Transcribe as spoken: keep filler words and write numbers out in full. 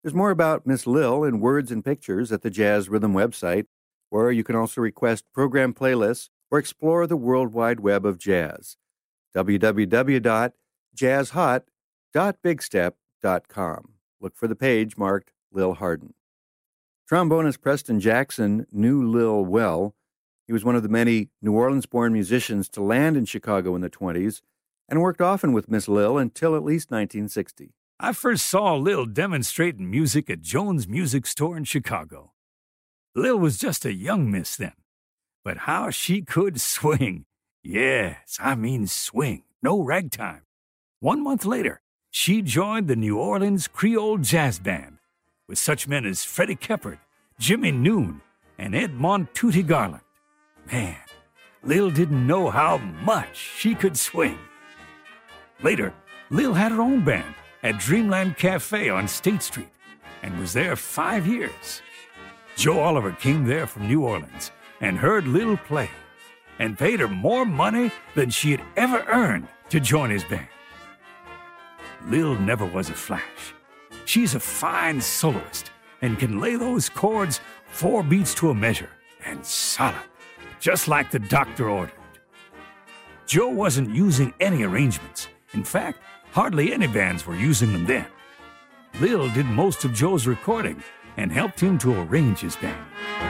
There's more about Miss Lil in words and pictures at the Jazz Rhythm website, where you can also request program playlists or explore the World Wide Web of jazz. w w w dot jazz hot dot big step dot com. Look for the page marked Lil Hardin. Trombonist Preston Jackson knew Lil well. He was one of the many New Orleans-born musicians to land in Chicago in the twenties and worked often with Miss Lil until at least nineteen sixty. I first saw Lil demonstrating music at Jones Music Store in Chicago. Lil was just a young miss then, but how she could swing. Yes, I mean swing, no ragtime. One month later, she joined the New Orleans Creole Jazz Band with such men as Freddie Keppard, Jimmy Noon, and Ed Montucci Garland. Man, Lil didn't know how much she could swing. Later, Lil had her own band at Dreamland Cafe on State Street and was there five years. Joe Oliver came there from New Orleans and heard Lil play and paid her more money than she had ever earned to join his band. Lil never was a flash. She's a fine soloist and can lay those chords four beats to a measure and solid, just like the doctor ordered. Joe wasn't using any arrangements. In fact, hardly any bands were using them then. Lil did most of Joe's recording and helped him to arrange his band.